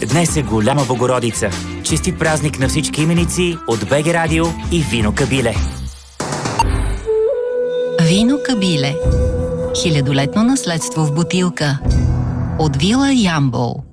Днес е Голяма Богородица. Честит празник на всички именици от БГ Радио и Вино Кабиле. Вино Кабиле. Хилядолетно наследство в бутилка. От вила Ямбол.